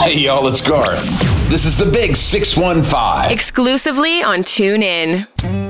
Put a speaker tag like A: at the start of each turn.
A: Hey, y'all, it's Garth. This is the Big 615.
B: Exclusively on TuneIn.